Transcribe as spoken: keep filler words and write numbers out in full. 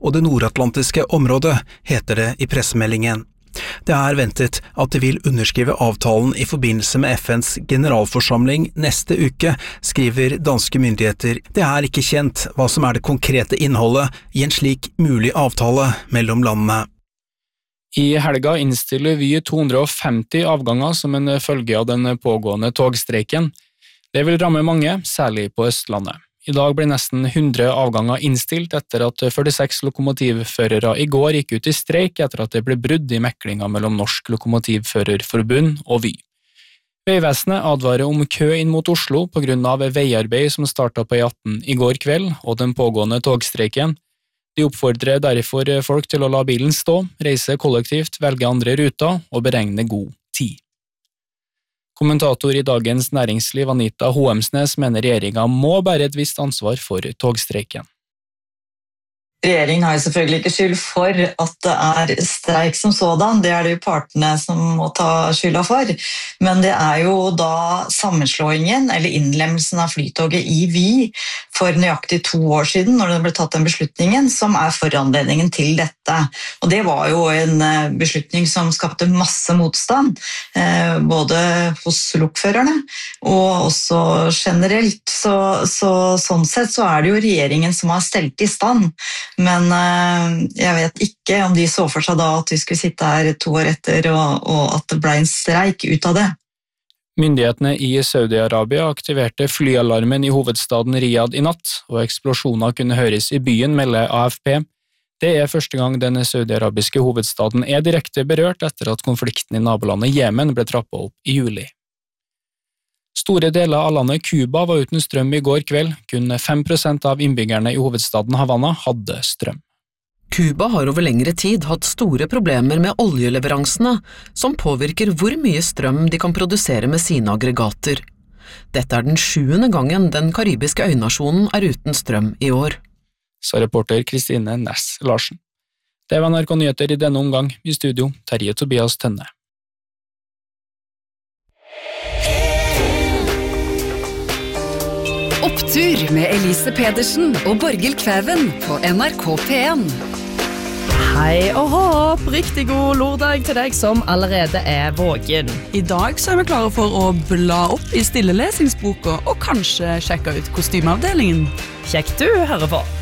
og det nordatlantiske området, heter det i pressemeldingen. Det er ventet at de vil underskrive avtalen i forbindelse med F N's generalforsamling neste uke, skriver danske myndigheter. Det er ikke kjent hva som er det konkrete innholdet i en slik mulig avtale mellom landene. I helga innstiller Vy to hundre og femti avganger som en følge av den pågående togstreiken. Det vil ramme mange, særlig på Østlandet. I dag ble nesten hundre avganger innstilt etter at førtiseks lokomotivførere i går gikk ut i streik etter at det ble brudd i meklinga mellom Norsk Lokomotivførerforbund og Vy. Veivesenet advarer om kø inn mot Oslo på grunn av veiarbeid som startet på E atten i går kveld og den pågående togstreiken. De oppfordrer derfor folk til å la bilen stå, reise kollektivt, velge andre ruter og beregne god tid. Kommentator i Dagens Næringsliv Anita Hoemsnes mener regjeringen må bære et visst ansvar for togstreiken. Regjeringen har jo selvfølgelig ikke skyld for at det er streik som sådan, det er det jo partene som må ta skylda for, men det er jo da sammenslåingen eller innlemmelsen av flytoget i Vy for nøyaktig to år siden, når det ble tatt den beslutningen, som er foranledningen til dette. Og det var jo en beslutning som skapte masse motstand, både hos lokførerne og også generelt, så, så sånn sett så er det jo regjeringen som har stelt i stand. Men jeg vet ikke om de så for seg da at vi skulle sitte her to år etter og, og at det ble en streik ut av det. Myndighetene i Saudi-Arabia aktiverte flyalarmen i hovedstaden Riyadh i natt, og eksplosjoner kunne høres i byen, melder A F P. Det er første gang den saudi-arabiske hovedstaden er direkte berørt etter at konflikten i nabolandet Jemen ble trappet opp i juli. Store deler av landet Cuba var uten strøm i går kveld. Kun fem prosent av innbyggerne i hovedstaden Havana hadde strøm. Cuba har over lengre tid hatt store problemer med oljeleveransene, som påvirker hvor mye strøm de kan produsere med sine aggregater. Dette er den sjuende gangen den karibiske øynasjonen er uten strøm i år. Sa reporter Kristine Næss Larsen. Det var N R K Nyheter i denne omgang. I studio, Terje Tobias Tønne. Opptur med Elise Pedersen og Borghild Kvæven på N R K P en. Hei og hopp, riktig god lørdag til deg som allerede er vågen. I dag så er vi klare for å bla opp i stillelesingsboka og kanskje sjekke ut kostymeavdelingen. Kjekt du hører på.